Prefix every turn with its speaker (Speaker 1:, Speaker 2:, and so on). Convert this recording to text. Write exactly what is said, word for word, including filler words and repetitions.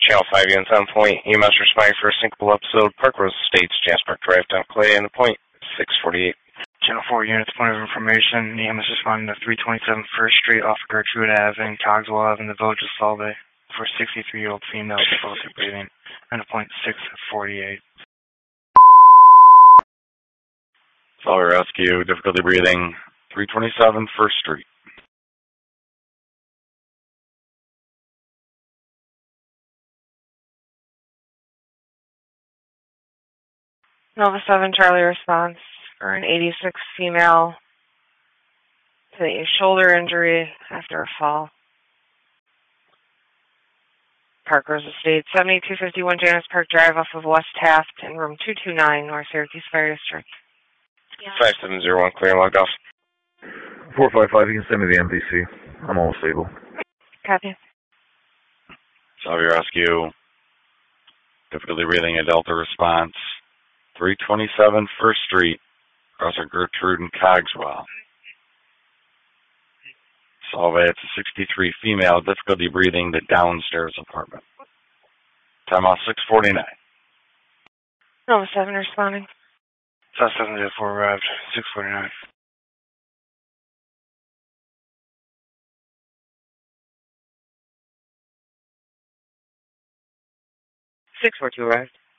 Speaker 1: Channel five units on point. E M S responding for a syncopal episode. Park Rose Estates, Jasper Drive, down Clay, and the point, six forty-eight.
Speaker 2: Channel four units, point of information. E M S responding to three twenty-seven First Street off of Gertrude Avenue, Cogswell Avenue, in the village of Solvay, for a sixty-three-year-old female with difficulty breathing, and a point six forty-eight.
Speaker 3: Solvay Rescue, difficulty breathing, three twenty-seven First Street.
Speaker 4: Nova seven Charlie response for an eighty-six female to a shoulder injury after a fall. Park Rose Estates, seventy-two fifty-one Janice Park Drive off of West Taft in room two two nine, North Syracuse Fire District.
Speaker 1: five seven zero one, clear and logged off.
Speaker 5: four five five, you can send me the M P C. I'm almost stable.
Speaker 4: Copy.
Speaker 3: Solvay Rescue, difficulty breathing, a Delta response, three twenty-seven First Street, across of Gertrude and Cogswell. Solvay, it's a sixty-three female, difficulty breathing, the downstairs apartment. Time off six forty-nine.
Speaker 4: Nova seven responding.
Speaker 2: South seven zero four arrived, six forty-nine.
Speaker 4: six four two arrived.